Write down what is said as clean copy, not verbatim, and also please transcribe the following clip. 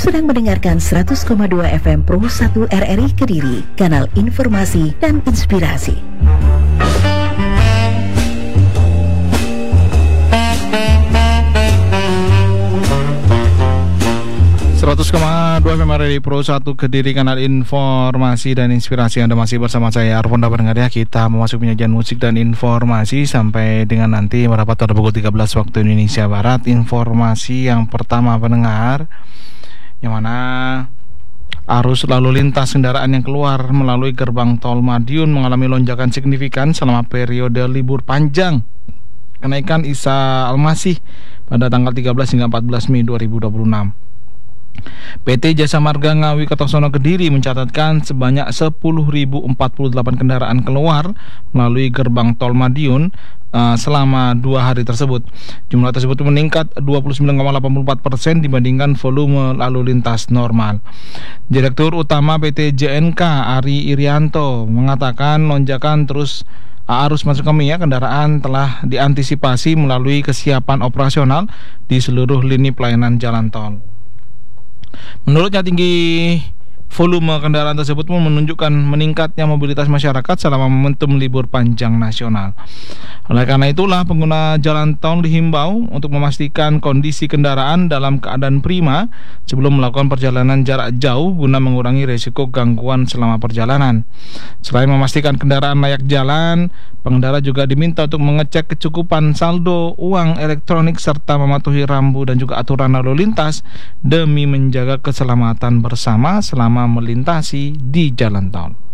sedang mendengarkan 100,2 FM Pro 1 RRI Kediri, kanal informasi dan inspirasi. FM RRI Pro 1 Kediri, kanal informasi dan inspirasi. Anda masih bersama saya Arfon Dapendengar ya. Kita memasuki penyajian musik dan informasi sampai dengan nanti merapat pada pukul 13 waktu Indonesia Barat. Informasi yang pertama pendengar, yang mana arus lalu lintas kendaraan yang keluar melalui gerbang tol Madiun mengalami lonjakan signifikan selama periode libur panjang kenaikan Isa Al-Masih pada tanggal 13 hingga 14 Mei 2026. PT Jasa Marga Ngawi Kertosono Kediri mencatatkan sebanyak 10.048 kendaraan keluar melalui gerbang tol Madiun selama 2 hari tersebut. Jumlah tersebut meningkat 29,84% dibandingkan volume lalu lintas normal. Direktur Utama PT JNK Ari Irianto mengatakan lonjakan arus masuk kendaraan telah diantisipasi melalui kesiapan operasional di seluruh lini pelayanan jalan tol. Menurutnya tinggi volume kendaraan tersebut pun menunjukkan meningkatnya mobilitas masyarakat selama momentum libur panjang nasional. Oleh karena itulah pengguna jalan tol dihimbau untuk memastikan kondisi kendaraan dalam keadaan prima sebelum melakukan perjalanan jarak jauh guna mengurangi risiko gangguan selama perjalanan. Selain memastikan kendaraan layak jalan, pengendara juga diminta untuk mengecek kecukupan saldo uang elektronik serta mematuhi rambu dan juga aturan lalu lintas demi menjaga keselamatan bersama selama melintasi di jalan tol.